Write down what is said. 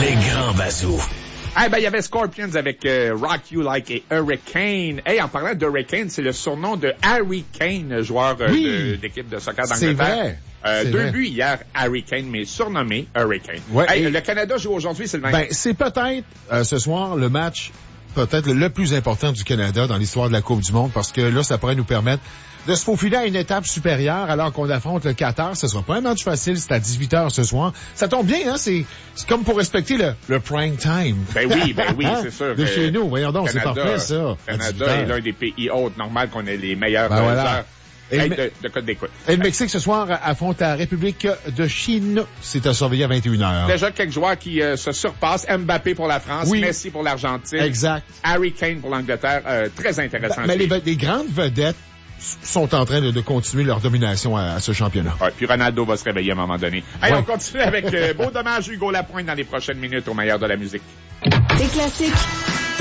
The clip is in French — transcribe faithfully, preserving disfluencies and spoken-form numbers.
Les grands bazous. Ah ben il y avait Scorpions avec euh, Rock You Like a Hurricane. Hey, en parlant d'Hurricane, c'est le surnom de Harry Kane, joueur euh, oui. de, d'équipe de soccer C'est d'Angleterre. vrai. Euh, c'est deux vrai. buts hier, Harry Kane, mais surnommé Hurricane. Ouais, hey, et... Le Canada joue aujourd'hui, Sylvain. Ben, c'est peut-être, euh, ce soir, le match peut-être le plus important du Canada dans l'histoire de la Coupe du Monde, parce que là, ça pourrait nous permettre de se faufiler à une étape supérieure alors qu'on affronte le Qatar. Ce sera pas un match facile, c'est à dix-huit heures ce soir. Ça tombe bien, hein, c'est, c'est comme pour respecter le, le prime time. Ben oui, ben oui, c'est sûr. De chez nous, voyons donc, Canada, c'est parfait, ça. Le Canada est l'un des pays hôtes, normal qu'on ait les meilleurs ben voilà. heures. Et hey, le, de, de code d'écoute. Et le Mexique, ce soir, affronte la République de Chine. C'est à surveiller à vingt et une heures. Déjà quelques joueurs qui euh, se surpassent. Mbappé pour la France, oui. Messi pour l'Argentine. Exact. Harry Kane pour l'Angleterre. Euh, très intéressant. Ben, mais les, les grandes vedettes sont en train de, de continuer leur domination à, à ce championnat. Ouais, puis Ronaldo va se réveiller à un moment donné. Allez, ouais. On continue avec euh, Beau Dommage, Hugo Lapointe dans les prochaines minutes au meilleur de la musique. Des classiques